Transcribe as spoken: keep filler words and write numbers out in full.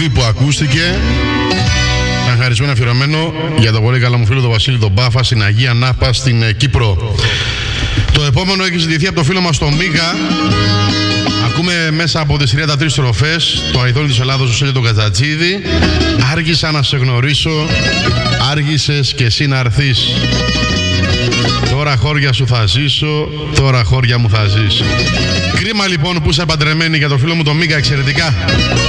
τραγούδι που ακούστηκε. Ένα χαρισμένο αφιερωμένο για τον πολύ καλό μου φίλο τον Βασίλη τον Μπάφα στην Αγία Νάπα στην ε, Κύπρο. Το επόμενο έχει ζητηθεί από το φίλο μας τον Μίγα. Ακούμε μέσα από τις τριάντα τρεις στροφές το αηδόνι της Ελλάδος, ο Σέλιο τον Κατζατζίδη. Άργησα να σε γνωρίσω, άργησες και εσύ να έρθεις. Τώρα χώρια σου θα ζήσω, τώρα χώρια μου θα ζεις. Κρίμα λοιπόν που είσαι παντρεμένη, για το φίλο μου τον Μίγα, εξαιρετικά.